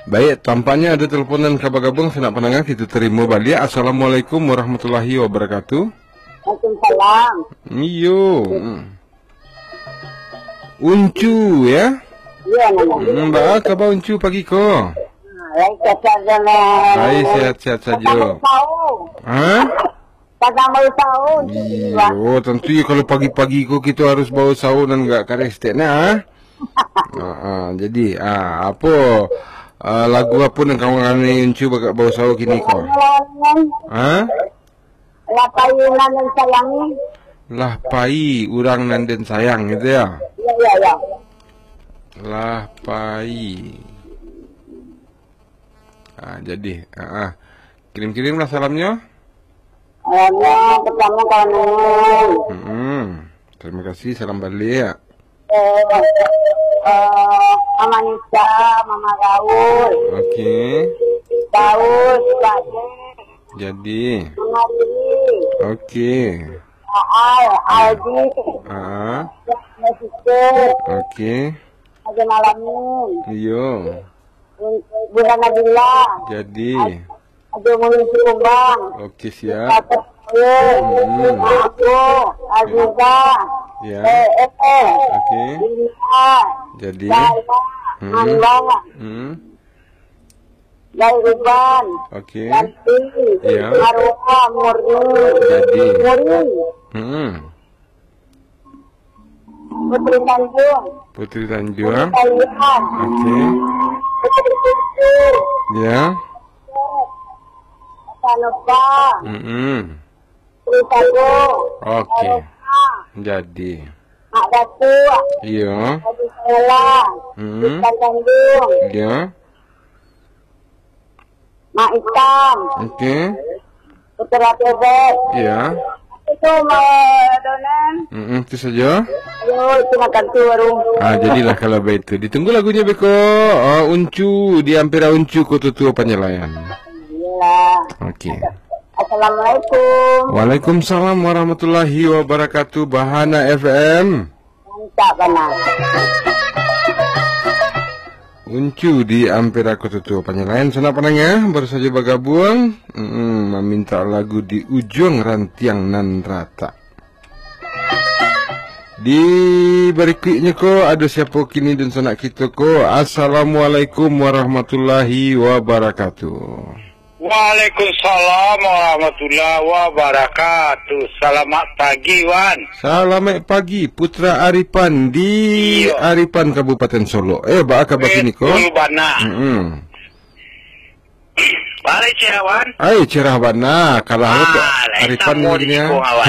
Baik, tampaknya ada teleponan kabagabung senak pendengar kita terima balik. Assalamualaikum warahmatullahi wabarakatuh. Waalaikumsalam. Iyo. Uncu ya? Iya namanya. Mbak, kabar uncu pagi ko? Hai, sehat-sehat saja. Hah? Pada mau tahu. Iyo, tentu ya kalau pagi-pagi ko kita harus bawa sahur dan enggak karestek nah. Jadi apa lagu apa yang kawan uncu bakal bawa sahur kini ko? Hah? Lapayunan yang sayangi. Lah pai urang nanden sayang gitu ya. Iya. Lah pai. Jadi kirim-kirimlah salamnya. Ketemu kawan. Terima kasih, salam balik ya. Mama Nisa, Mama Raul. Oke. Daud, Bade. Jadi. Mama Riri. Oke. Aldi. Oke. Aja Malamin. Iyo. Bulan Nabila. Jadi. Aja Mengisi Umbang. Oke, siap. Aku, Aziza. Ya. Oke. Jadi. Dari Ruban. Oke. Nanti. Ya. Marwah, Murni. Jadi. Murni. Putri Tanjung. Putri Tanjung. Kalian. Oke. Putri Tanjung. Ya. Sanopa. Putri Tanjung. Oke. Jadi. Mak Datu. Iya. Putri Selang. Putri Tanjung. Ya. Mak Itam. Oke. Putri Bebek. Ya. Itu Mak Donen. Itu saja. Ayo, itu makan tuh warung. Jadilah kalau begitu. Ditunggu lagunya Beko. Uncu di Ampera Uncu Kota Tua Panjalayan. Iya. Oke. Assalamualaikum. Waalaikumsalam warahmatullahi wabarakatuh. Bahana FM. Mantap benar. Uncu di Ampera Kota Tua Panjalayan. Sana penanya baru saja bergabung. Meminta lagu di ujung rantiang nan rata. Di berikutnya ko ada siapa kini dan sanak kita ko. Assalamualaikum warahmatullahi wabarakatuh. Waalaikumsalam warahmatullahi wabarakatuh. Selamat pagi, Wan. Selamat pagi, Putra Aripan di Aripan Kabupaten Solo. Ba kabar kini ko? Balik cerah, Wan. Cerah bana. Kalau Aripan begini ya.